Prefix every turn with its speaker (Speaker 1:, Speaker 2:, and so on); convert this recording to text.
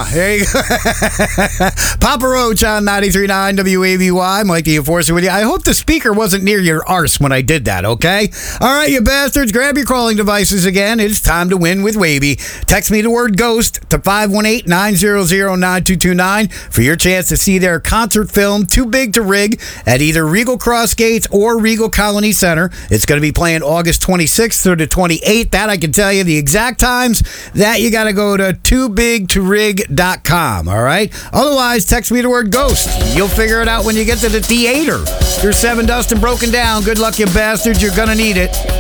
Speaker 1: There you go. Papa Roach on 93.9 WAVY. Mike the Enforcer with you. I hope the speaker wasn't near your arse when I did that, okay? All right, you bastards, grab your crawling devices again. It's time to win with Wavy. Text me the word GHOST to 518-900-9229 for your chance to see their concert film, Too Big to Rig, at either Regal Cross Gates or Regal Colony Center. It's going to be playing August 26th through the 28th. That I can tell you the exact times. That you got to go to toobigtorig.com, all right? Otherwise, text me the word GHOST. You'll figure it out when you get to the theater. You're 7 Dust and Broken Down. Good luck, you bastards. You're going to need it.